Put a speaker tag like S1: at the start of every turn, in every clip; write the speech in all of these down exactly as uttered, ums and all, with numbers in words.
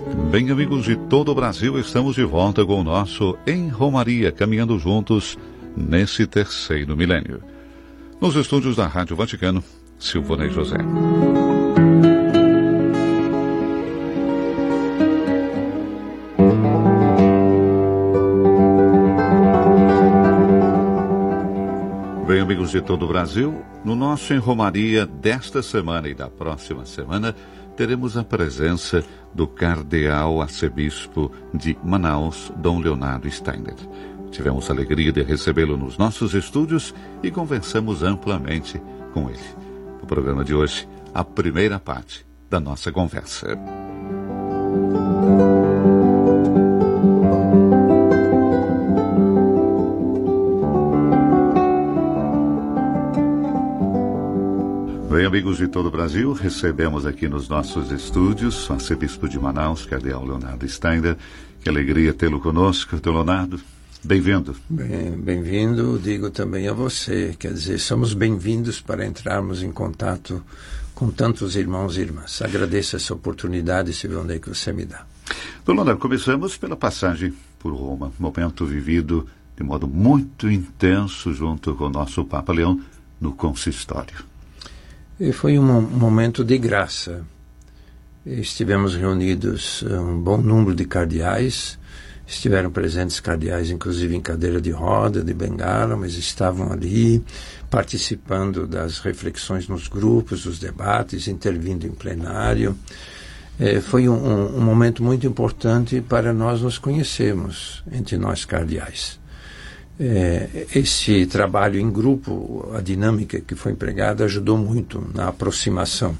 S1: Bem, amigos de todo o Brasil, estamos de volta com o nosso Em Romaria, caminhando juntos nesse terceiro milênio. Nos estúdios da Rádio Vaticano, Silvonei José. Bem, amigos de todo o Brasil, no nosso Em Romaria desta semana e da próxima semana, teremos a presença do cardeal arcebispo de Manaus, Dom Leonardo Steiner. Tivemos a alegria de recebê-lo nos nossos estúdios e conversamos amplamente com ele. No programa de hoje, a primeira parte da nossa conversa. Bem, amigos de todo o Brasil, recebemos aqui nos nossos estúdios o arcebispo de Manaus, cardeal Leonardo Steiner. Que alegria tê-lo conosco, Dom Leonardo. Bem-vindo.
S2: Bem, bem-vindo, digo também a você. Quer dizer, somos bem-vindos para entrarmos em contato com tantos irmãos e irmãs. Agradeço essa oportunidade, Silvonei, que você me dá.
S1: Dom Leonardo, começamos pela passagem por Roma, momento vivido de modo muito intenso junto com o nosso Papa Leão no consistório.
S2: E foi um, um momento de graça. Estivemos reunidos um bom número de cardeais. Estiveram presentes cardeais, inclusive em cadeira de roda, de bengala, mas estavam ali participando das reflexões nos grupos, dos debates, intervindo em plenário. É, foi um, um, um momento muito importante para nós nos conhecermos, entre nós cardeais. É, esse trabalho em grupo, a dinâmica que foi empregada, ajudou muito na aproximação.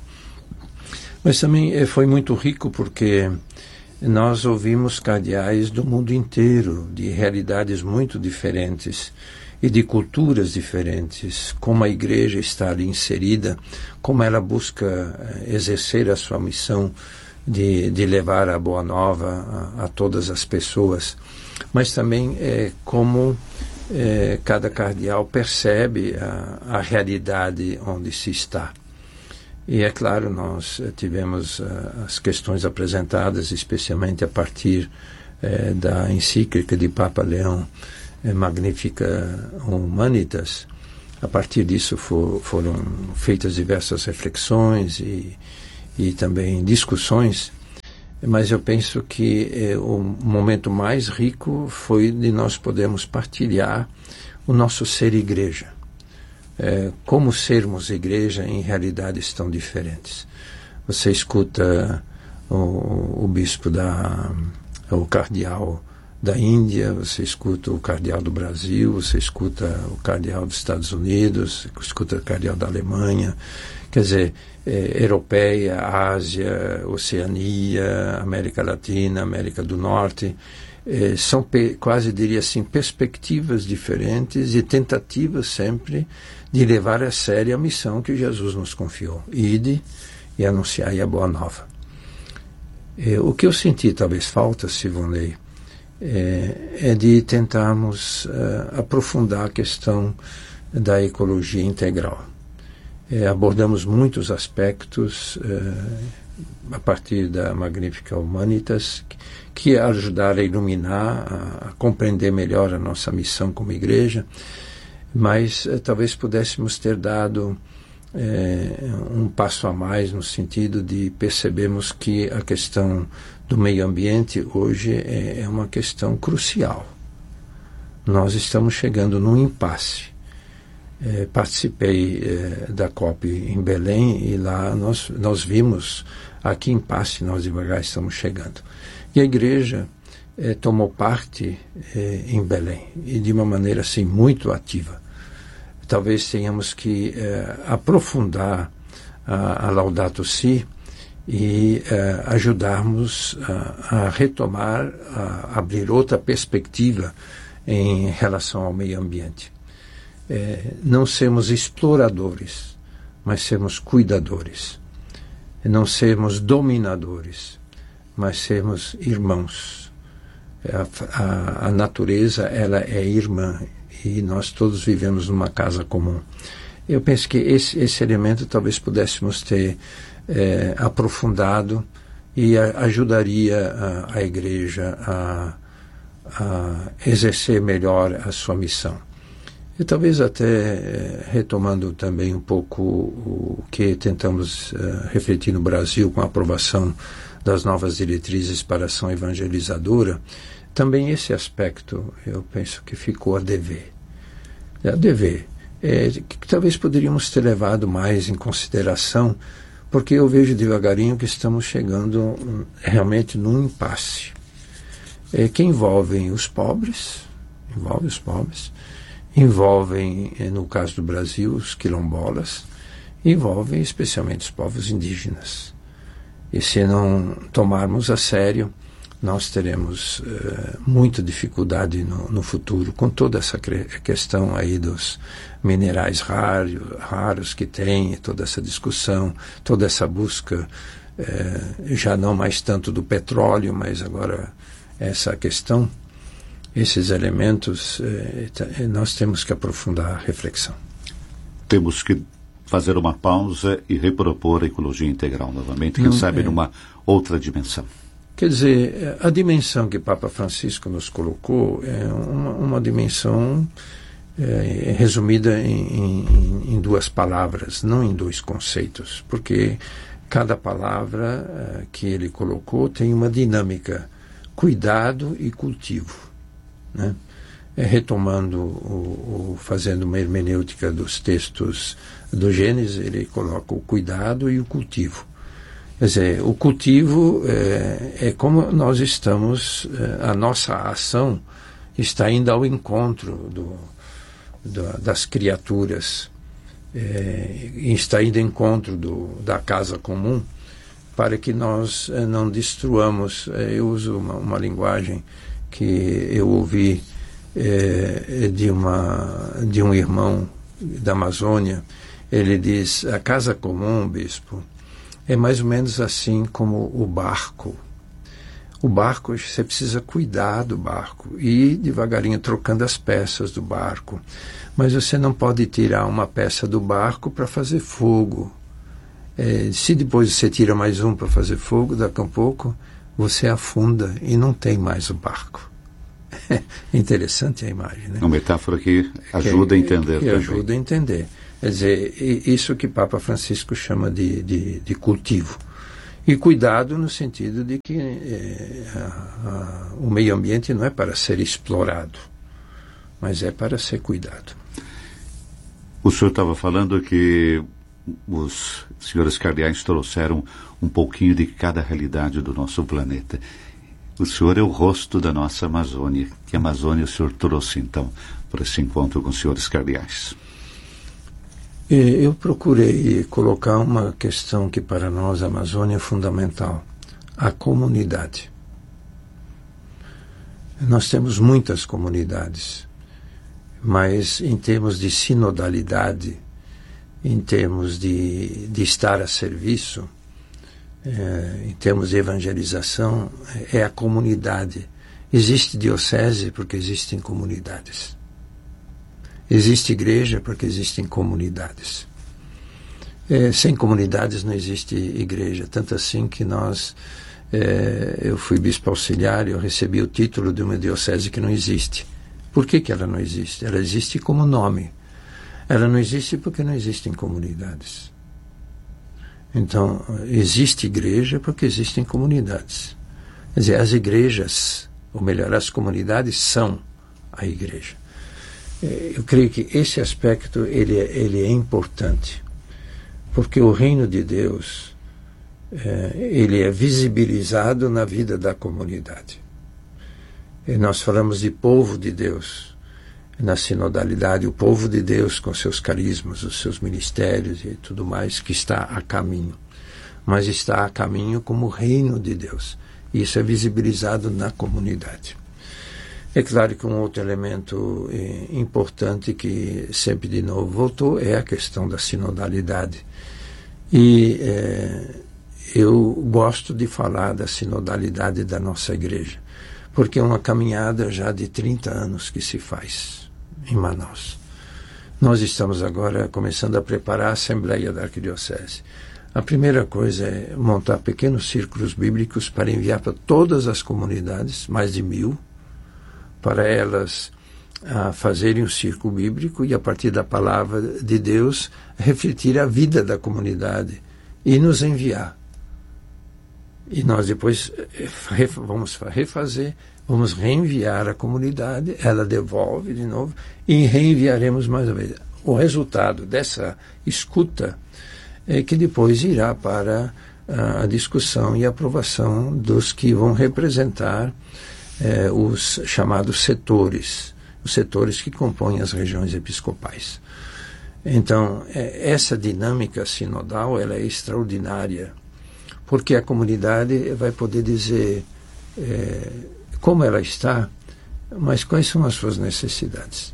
S2: Mas também é, foi muito rico porque nós ouvimos cardeais do mundo inteiro, de realidades muito diferentes e de culturas diferentes, como a igreja está ali inserida, como ela busca exercer a sua missão de, de levar a boa nova a, a todas as pessoas, mas também é, como é, cada cardeal percebe a, a realidade onde se está. E é claro, nós tivemos uh, as questões apresentadas, especialmente a partir uh, da encíclica de Papa Leão, uh, Magnificat Humanitas. A partir disso for, foram feitas diversas reflexões e, e também discussões, mas eu penso que uh, o momento mais rico foi de nós podermos partilhar o nosso ser igreja. É, como sermos igreja em realidades tão diferentes. Você escuta o, o bispo da, o cardeal da Índia, você escuta o cardeal do Brasil, você escuta o cardeal dos Estados Unidos, escuta o cardeal da Alemanha, quer dizer, é, Europeia, Ásia, Oceania, América Latina, América do Norte. É, são pe- quase diria assim perspectivas diferentes e tentativas sempre de levar a sério a missão que Jesus nos confiou, ide e anunciai a boa nova. É, o que eu senti talvez falta, Silvonei, é, é de tentarmos uh, aprofundar a questão da ecologia integral. É, abordamos muitos aspectos uh, a partir da Magnificat Humanitas, que ajudaram a iluminar, a, a compreender melhor a nossa missão como igreja, mas eh, talvez pudéssemos ter dado eh, um passo a mais no sentido de percebermos que a questão do meio ambiente hoje é, é uma questão crucial. Nós estamos chegando num impasse. Eh, participei eh, da COP em Belém e lá nós, nós vimos a que impasse nós devagar estamos chegando. E a igreja eh, tomou parte eh, em Belém, e de uma maneira assim muito ativa. Talvez tenhamos que eh, aprofundar a, a Laudato Si e eh, ajudarmos a, a retomar, a abrir outra perspectiva em relação ao meio ambiente. Eh, não sermos exploradores, mas sermos cuidadores. Não sermos dominadores, mas sermos irmãos. A, a, a natureza, ela é irmã e nós todos vivemos numa casa comum. Eu penso que esse, esse elemento talvez pudéssemos ter é, aprofundado e a, ajudaria a, a igreja a, a exercer melhor a sua missão. E talvez até retomando também um pouco o que tentamos uh, refletir no Brasil com a aprovação das novas diretrizes para a ação evangelizadora, também esse aspecto eu penso que ficou a dever. A dever, é, que, que talvez poderíamos ter levado mais em consideração, porque eu vejo devagarinho que estamos chegando um, realmente num impasse, é, que envolvem os pobres, envolve os pobres, envolvem, no caso do Brasil, os quilombolas, envolvem especialmente os povos indígenas. E se não tomarmos a sério, nós teremos uh, muita dificuldade no, no futuro com toda essa questão aí dos minerais raro, raros que tem, toda essa discussão, toda essa busca, uh, já não mais tanto do petróleo, mas agora essa questão. Esses elementos, eh, nós temos que aprofundar a reflexão.
S1: Temos que fazer uma pausa e repropor a ecologia integral novamente, quem Não, sabe é... numa outra dimensão.
S2: Quer dizer, a dimensão que Papa Francisco nos colocou é uma, uma dimensão é, resumida em, em, em duas palavras, não em dois conceitos, porque cada palavra é, que ele colocou tem uma dinâmica, cuidado e cultivo. Né? É, retomando, o, o, fazendo uma hermenêutica dos textos do Gênesis, ele coloca o cuidado e o cultivo. Quer dizer, o cultivo é, é como nós estamos, é, a nossa ação está indo ao encontro do, do, das criaturas, é, está indo ao encontro do, da casa comum, para que nós é, não destruamos. É, eu uso uma, uma linguagem que eu ouvi é, de, uma, de um irmão da Amazônia. Ele diz, a casa comum, bispo, é mais ou menos assim como o barco. O barco, você precisa cuidar do barco, e ir devagarinho trocando as peças do barco. Mas você não pode tirar uma peça do barco para fazer fogo. É, se depois você tira mais um para fazer fogo, daqui a pouco você afunda e não tem mais o barco. É interessante a imagem, né?
S1: Uma metáfora que ajuda
S2: que,
S1: a entender
S2: que
S1: também.
S2: ajuda a entender. Quer dizer, isso que Papa Francisco chama de, de, de cultivo. E cuidado no sentido de que é, a, a, o meio ambiente não é para ser explorado, mas é para ser cuidado.
S1: O senhor estava falando que os senhores cardeais trouxeram um pouquinho de cada realidade do nosso planeta. O senhor é o rosto da nossa Amazônia. Que Amazônia o senhor trouxe, então, para esse encontro com os senhores cardeais?
S2: Eu procurei colocar uma questão que para nós a Amazônia é fundamental: a comunidade. Nós temos muitas comunidades, mas em termos de sinodalidade, em termos de, de estar a serviço, é, em termos de evangelização, é a comunidade. Existe diocese porque existem comunidades. Existe igreja porque existem comunidades. É, sem comunidades não existe igreja. Tanto assim que nós, é, eu fui bispo auxiliar e eu recebi o título de uma diocese que não existe. Por que que ela não existe? Ela existe como nome. Ela não existe porque não existem comunidades. Então, existe igreja porque existem comunidades. Quer dizer, as igrejas, ou melhor, as comunidades são a igreja. Eu creio que esse aspecto ele é, ele é importante, porque o reino de Deus é, ele é visibilizado na vida da comunidade. E nós falamos de povo de Deus na sinodalidade, o povo de Deus com seus carismas, os seus ministérios e tudo mais, que está a caminho, mas está a caminho como reino de Deus. Isso é visibilizado na comunidade. É claro que um outro elemento eh, importante que sempre de novo voltou é a questão da sinodalidade. E eh, eu gosto de falar da sinodalidade da nossa igreja, porque é uma caminhada já de trinta anos que se faz em Manaus. Nós estamos agora começando a preparar a Assembleia da Arquidiocese. A primeira coisa é montar pequenos círculos bíblicos para enviar para todas as comunidades, mais de mil, para elas a fazerem um círculo bíblico e, a partir da palavra de Deus, refletir a vida da comunidade e nos enviar. E nós depois vamos refazer, vamos reenviar a comunidade, ela devolve de novo e reenviaremos mais uma vez. O resultado dessa escuta é que depois irá para a discussão e aprovação dos que vão representar eh, os chamados setores, os setores que compõem as regiões episcopais. Então, eh, essa dinâmica sinodal ela é extraordinária, porque a comunidade vai poder dizer eh, como ela está, mas quais são as suas necessidades.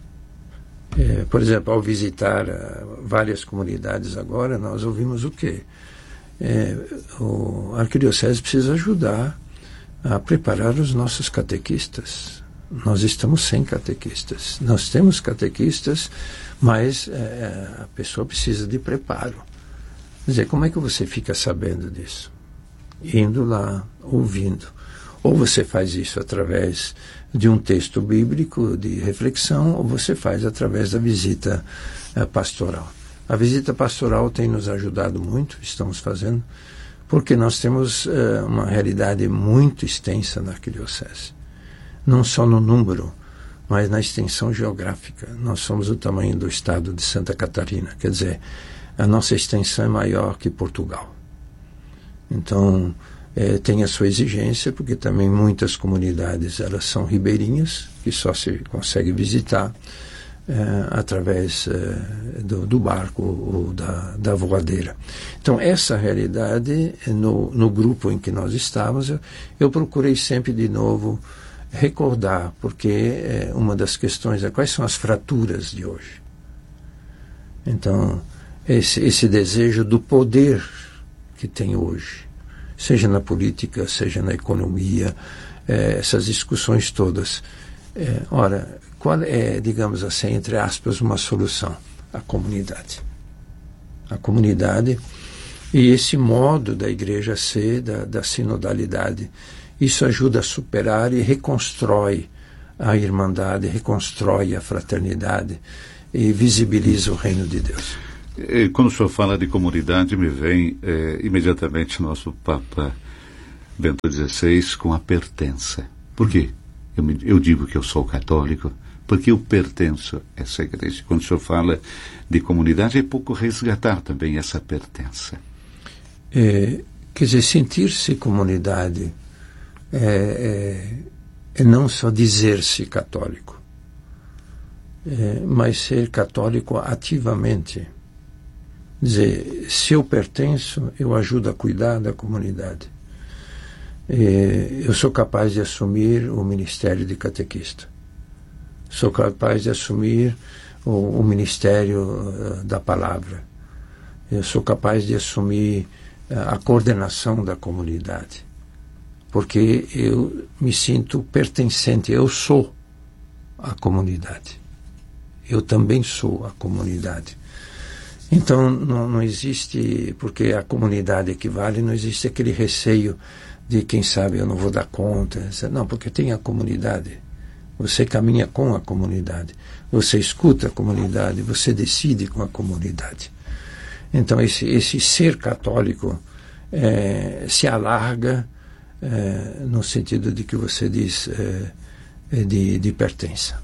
S2: É, por exemplo, ao visitar uh, várias comunidades agora, nós ouvimos o quê? É, o, a arquidiocese precisa ajudar a preparar os nossos catequistas. Nós estamos sem catequistas. Nós temos catequistas, mas é, a pessoa precisa de preparo. Quer dizer, como é que você fica sabendo disso? Indo lá, ouvindo. Ou você faz isso através de um texto bíblico de reflexão, ou você faz através da visita uh, pastoral. A visita pastoral tem nos ajudado muito, estamos fazendo, porque nós temos uh, uma realidade muito extensa na arquidiocese. Não só no número, mas na extensão geográfica. Nós somos o tamanho do estado de Santa Catarina, quer dizer, a nossa extensão é maior que Portugal. Então, É, tem a sua exigência, porque também muitas comunidades elas são ribeirinhas, que só se consegue visitar é, através é, do, do barco ou da, da voadeira. Então, essa realidade, no, no grupo em que nós estávamos, eu, eu procurei sempre de novo recordar, porque é, uma das questões é quais são as fraturas de hoje. Então, esse, esse desejo do poder que tem hoje, seja na política, seja na economia, eh, essas discussões todas. Eh, ora, qual é, digamos assim, entre aspas, uma solução? A comunidade. A comunidade e esse modo da igreja ser, da, da sinodalidade. Isso ajuda a superar e reconstrói a irmandade, reconstrói a fraternidade e visibiliza o reino de Deus.
S1: Quando o senhor fala de comunidade, me vem é, imediatamente nosso Papa Bento dezesseis com a pertença. Por quê? Eu, me, eu digo que eu sou católico porque eu pertenço a essa igreja. Quando o senhor fala de comunidade, é pouco resgatar também essa pertença.
S2: É, quer dizer, sentir-se comunidade é, é, é não só dizer-se católico, é, mas ser católico ativamente. Dizer, se eu pertenço, eu ajudo a cuidar da comunidade. E eu sou capaz de assumir o ministério de catequista. Sou capaz de assumir o, o ministério uh, da palavra. Eu sou capaz de assumir uh, a coordenação da comunidade. Porque eu me sinto pertencente, eu sou a comunidade. Eu também sou a comunidade. Então, não, não existe, porque a comunidade equivale, não existe aquele receio de, quem sabe, eu não vou dar conta. Não, porque tem a comunidade. Você caminha com a comunidade. Você escuta a comunidade, você decide com a comunidade. Então, esse, esse ser católico é, se alarga é, no sentido de que você diz é, de, de pertença.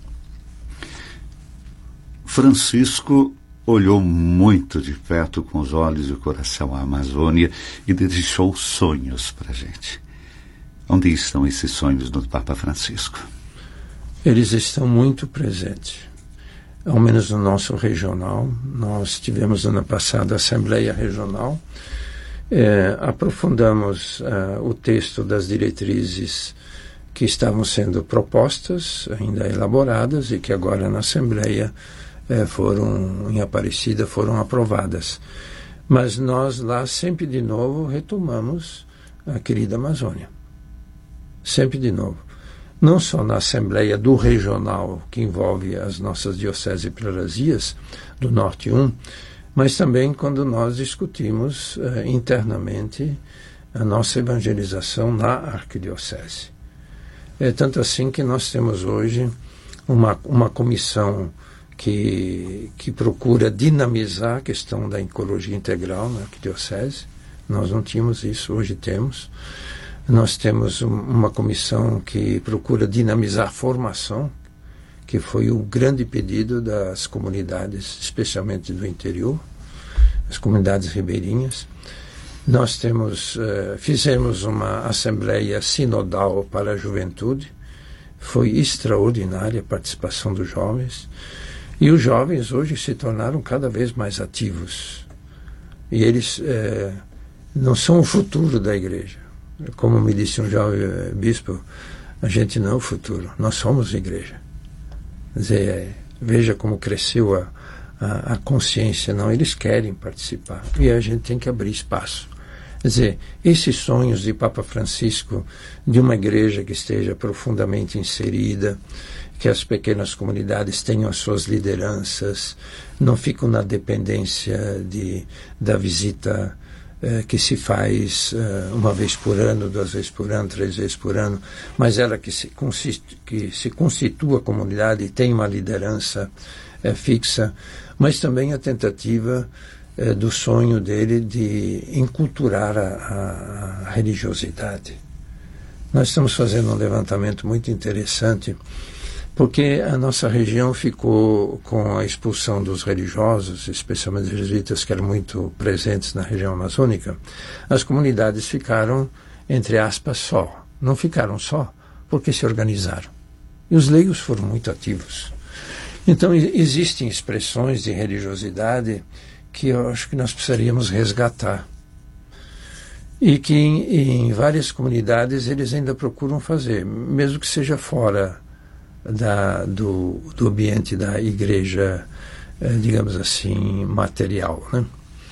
S1: Francisco olhou muito de perto com os olhos e o coração à Amazônia e deixou sonhos para a gente. Onde estão esses sonhos do Papa Francisco?
S2: Eles estão muito presentes, ao menos no nosso regional. Nós tivemos ano passado a Assembleia Regional, é, aprofundamos uh, o texto das diretrizes que estavam sendo propostas, ainda elaboradas, e que agora na Assembleia É, foram, em Aparecida, foram aprovadas. Mas nós lá sempre de novo retomamos a querida Amazônia. Sempre de novo. Não só na Assembleia do Regional, que envolve as nossas dioceses e prelazias, do Norte um, mas também quando nós discutimos uh, internamente a nossa evangelização na arquidiocese. É tanto assim que nós temos hoje uma, uma comissão que, que procura dinamizar a questão da ecologia integral na arquidiocese. Nós não tínhamos isso, hoje temos. Nós temos um, uma comissão que procura dinamizar a formação, que foi o grande pedido das comunidades, especialmente do interior, as comunidades ribeirinhas. Nós temos, uh, fizemos uma assembleia sinodal para a juventude, foi extraordinária a participação dos jovens, e os jovens hoje se tornaram cada vez mais ativos. E eles uh, não são o futuro da igreja. Como me disse um jovem uh, bispo, a gente não é o futuro, nós somos a igreja. Quer dizer, veja como cresceu a, a, a consciência. Não, eles querem participar e a gente tem que abrir espaço. Quer dizer, esses sonhos de Papa Francisco de uma igreja que esteja profundamente inserida, que as pequenas comunidades tenham as suas lideranças, não ficam na dependência de, da visita que se faz uh, uma vez por ano, duas vezes por ano, três vezes por ano, mas ela que se, consiste, que se constitua a comunidade e tem uma liderança uh, fixa, mas também a tentativa uh, do sonho dele de enculturar a, a, a religiosidade. Nós estamos fazendo um levantamento muito interessante, porque a nossa região ficou com a expulsão dos religiosos, especialmente os jesuítas que eram muito presentes na região amazônica. As comunidades ficaram, entre aspas, só. Não ficaram só, porque se organizaram. E os leigos foram muito ativos. Então, existem expressões de religiosidade que eu acho que nós precisaríamos resgatar. E que em, em várias comunidades eles ainda procuram fazer, mesmo que seja fora Da, do, do ambiente da igreja, eh, digamos assim, material, né?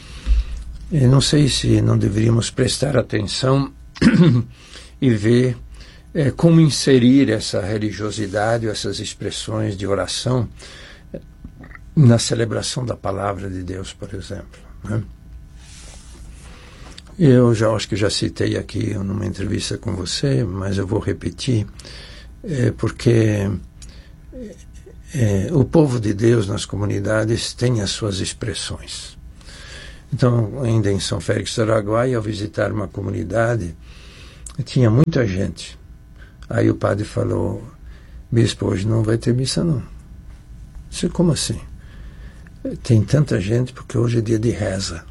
S2: Eu não sei se não deveríamos prestar atenção e ver eh, como inserir essa religiosidade, essas expressões de oração na celebração da palavra de Deus, por exemplo, né? Eu já acho que já citei aqui numa entrevista com você, mas eu vou repetir. É porque é, o povo de Deus nas comunidades tem as suas expressões. Então, ainda em São Félix do Araguaia, ao visitar uma comunidade, tinha muita gente. Aí o padre falou: bispo, hoje não vai ter missa não. Eu disse: como assim? Tem tanta gente porque hoje é dia de reza.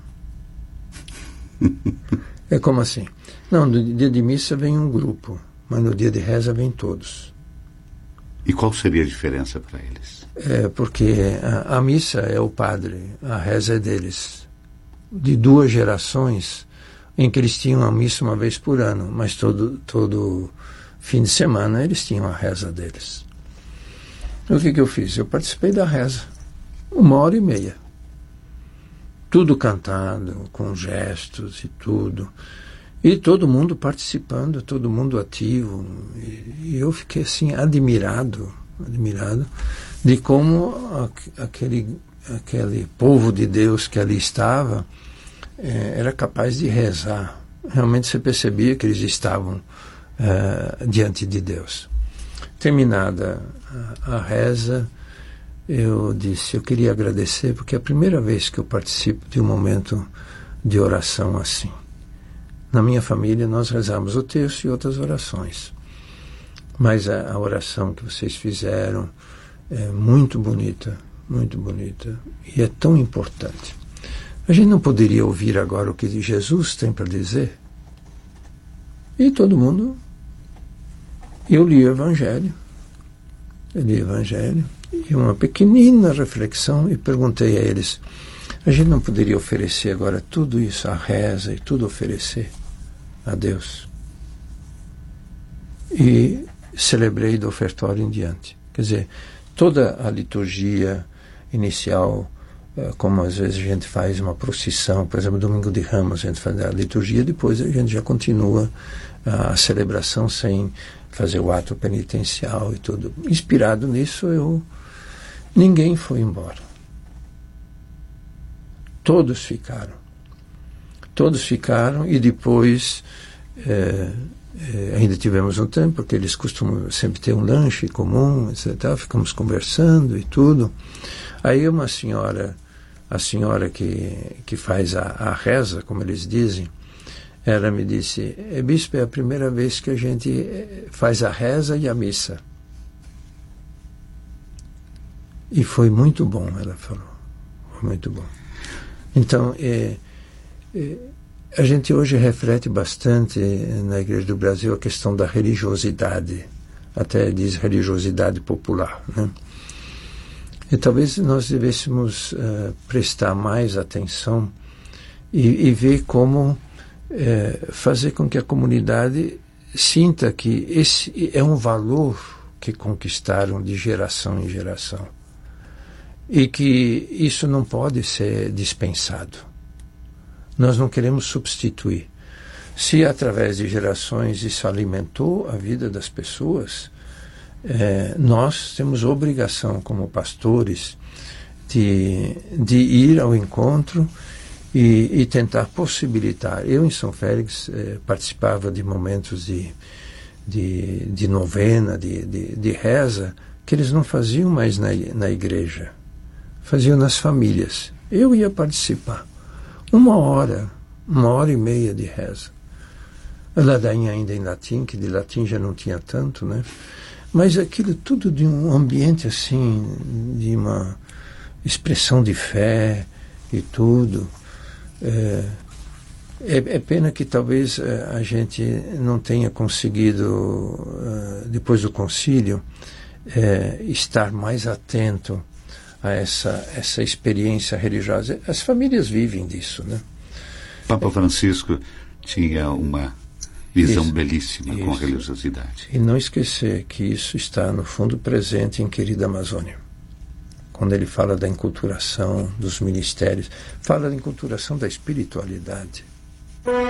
S2: É como assim? Não, no dia de missa vem um grupo, mas no dia de reza vem todos.
S1: E qual seria a diferença para eles?
S2: É porque a, a missa é o padre, a reza é deles. De duas gerações em que eles tinham a missa uma vez por ano, mas todo, todo fim de semana eles tinham a reza deles. O que, que eu fiz? Eu participei da reza, uma hora e meia. Tudo cantado, com gestos e tudo. E todo mundo participando, todo mundo ativo. E, e eu fiquei assim, admirado, admirado de como a, aquele, aquele povo de Deus que ali estava eh, era capaz de rezar. Realmente você percebia que eles estavam eh, diante de Deus. Terminada a, a reza, eu disse, eu queria agradecer, porque é a primeira vez que eu participo de um momento de oração assim. Na minha família, nós rezamos o terço e outras orações. Mas a, a oração que vocês fizeram é muito bonita, muito bonita. E é tão importante. A gente não poderia ouvir agora o que Jesus tem para dizer? E todo mundo... Eu li o Evangelho. Eu li o Evangelho. E uma pequenina reflexão e perguntei a eles, a gente não poderia oferecer agora tudo isso, a reza e tudo oferecer a Deus? E celebrei do ofertório em diante. Quer dizer, toda a liturgia inicial, como às vezes a gente faz uma procissão, por exemplo, Domingo de Ramos, a gente faz a liturgia, depois a gente já continua a celebração sem fazer o ato penitencial e tudo. Inspirado nisso, eu... ninguém foi embora. todos ficaram. Todos ficaram e depois é, é, ainda tivemos um tempo, porque eles costumam sempre ter um lanche comum, etcétera. Ficamos conversando e tudo. Aí uma senhora, a senhora que, que faz a, a reza, como eles dizem, ela me disse: bispo, é a primeira vez que a gente faz a reza e a missa. E foi muito bom, ela falou. Foi muito bom. Então, é, é, a gente hoje reflete bastante na Igreja do Brasil a questão da religiosidade. Até diz religiosidade popular, né? E talvez nós devêssemos uh, prestar mais atenção e, e ver como uh, fazer com que a comunidade sinta que esse é um valor que conquistaram de geração em geração. E que isso não pode ser dispensado. Nós não queremos substituir. Se através de gerações isso alimentou a vida das pessoas, é, nós temos obrigação como pastores de, de ir ao encontro e, e tentar possibilitar. Eu em São Félix é, participava de momentos de, de, de novena, de, de, de reza, que eles não faziam mais na, na igreja. Faziam nas famílias. Eu ia participar. Uma hora, uma hora e meia de reza. A ladainha ainda em latim, que de latim já não tinha tanto, né? Mas aquilo tudo de um ambiente assim, de uma expressão de fé e tudo. É, é, é pena que talvez a gente não tenha conseguido, depois do concílio, é, estar mais atento a essa, essa experiência religiosa. As famílias vivem disso, né?
S1: Papa Francisco tinha uma visão
S2: isso,
S1: belíssima
S2: isso.
S1: com a religiosidade.
S2: E não esquecer que isso está, no fundo, presente em Querida Amazônia. Quando ele fala da enculturação dos ministérios, fala da enculturação da espiritualidade.